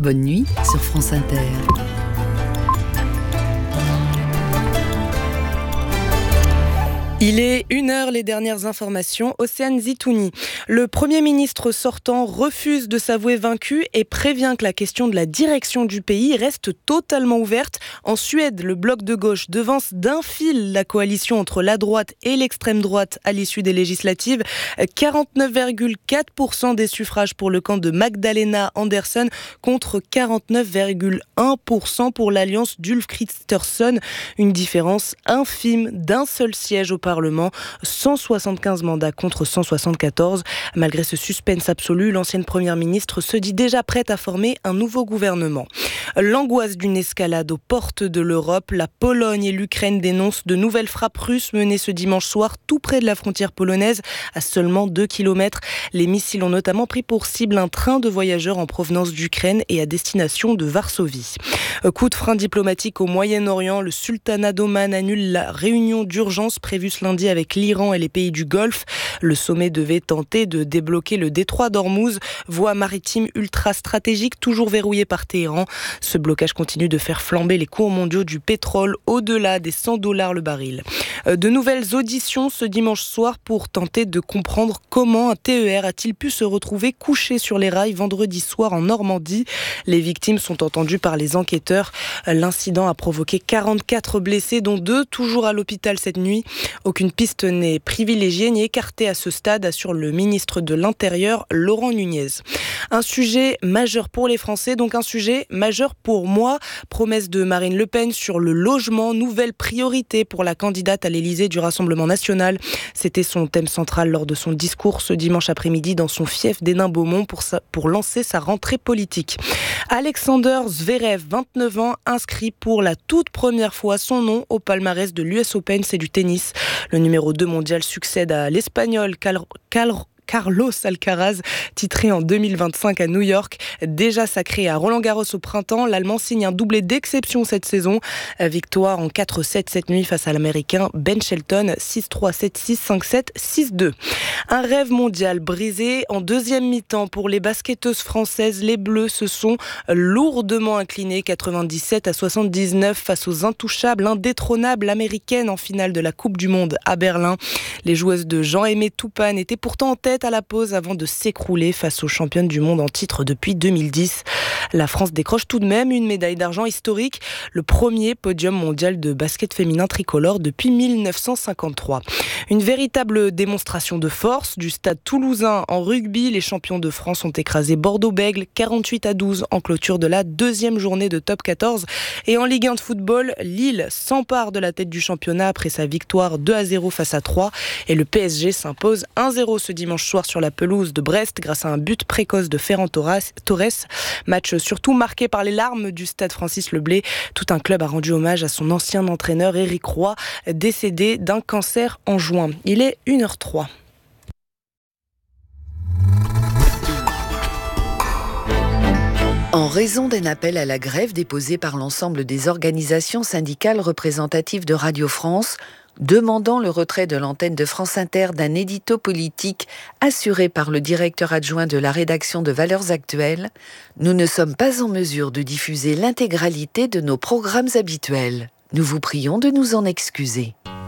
Bonne nuit sur France Inter. Il est 1h, les dernières informations. Océane Zitouni. Le Premier ministre sortant refuse de s'avouer vaincu et prévient que la question de la direction du pays reste totalement ouverte. En Suède, le bloc de gauche devance d'un fil la coalition entre la droite et l'extrême droite à l'issue des législatives. 49,4% des suffrages pour le camp de Magdalena Andersson contre 49,1% pour l'alliance d'Ulf Kristersson. Une différence infime d'un seul siège au Parlement, 175 mandats contre 174. Malgré ce suspense absolu, l'ancienne première ministre se dit déjà prête à former un nouveau gouvernement. L'angoisse d'une escalade aux portes de l'Europe, la Pologne et l'Ukraine dénoncent de nouvelles frappes russes menées ce dimanche soir tout près de la frontière polonaise, à seulement 2 km. Les missiles ont notamment pris pour cible un train de voyageurs en provenance d'Ukraine et à destination de Varsovie. Coup de frein diplomatique au Moyen-Orient, le sultanat d'Oman annule la réunion d'urgence prévue ce lundi avec l'Iran et les pays du Golfe. Le sommet devait tenter de débloquer le détroit d'Ormuz, voie maritime ultra stratégique toujours verrouillée par Téhéran. Ce blocage continue de faire flamber les cours mondiaux du pétrole au-delà des $100 le baril. De nouvelles auditions ce dimanche soir pour tenter de comprendre comment un TER a-t-il pu se retrouver couché sur les rails vendredi soir en Normandie. Les victimes sont entendues par les enquêteurs. L'incident a provoqué 44 blessés, dont 2 toujours à l'hôpital cette nuit. Aucune piste n'est privilégiée ni écartée à ce stade, assure le ministre de l'Intérieur, Laurent Nunez. Un sujet majeur pour les Français, donc un sujet majeur pour moi. Promesse de Marine Le Pen sur le logement, nouvelle priorité pour la candidate à l'Élysée du Rassemblement national. C'était son thème central lors de son discours ce dimanche après-midi dans son fief d'Hénin-Beaumont pour lancer sa rentrée politique. Alexander Zverev, 29 ans, inscrit pour la toute première fois son nom au palmarès de l'US Open, c'est du tennis. Le numéro 2 mondial succède à l'Espagnol Carlos Alcaraz, titré en 2025 à New York. Déjà sacré à Roland-Garros au printemps, l'Allemand signe un doublé d'exception cette saison. Victoire en 4-7 cette nuit face à l'Américain Ben Shelton, 6-3, 7-6, 5-7, 6-2. Un rêve mondial brisé en deuxième mi-temps pour les basketteuses françaises. Les Bleus se sont lourdement inclinés, 97-79 face aux intouchables, indétrônables américaines en finale de la Coupe du Monde à Berlin. Les joueuses de Jean-Aimé Toupane étaient pourtant en tête à la pause avant de s'écrouler face aux championnes du monde en titre depuis 2010. La France décroche tout de même une médaille d'argent historique, le premier podium mondial de basket féminin tricolore depuis 1953. Une véritable démonstration de force du stade toulousain en rugby. Les champions de France ont écrasé Bordeaux-Bègles 48-12 en clôture de la deuxième journée de top 14. Et en Ligue 1 de football, Lille s'empare de la tête du championnat après sa victoire 2-0 face à 3. Et le PSG s'impose 1-0 ce dimanche soir sur la pelouse de Brest grâce à un but précoce de Ferran Torres. Match surtout marqué par les larmes du stade Francis Leblay. Tout un club a rendu hommage à son ancien entraîneur Éric Roy, décédé d'un cancer en juin. Il est 1h03. En raison d'un appel à la grève déposé par l'ensemble des organisations syndicales représentatives de Radio France, demandant le retrait de l'antenne de France Inter d'un édito politique assuré par le directeur adjoint de la rédaction de Valeurs Actuelles, nous ne sommes pas en mesure de diffuser l'intégralité de nos programmes habituels. Nous vous prions de nous en excuser.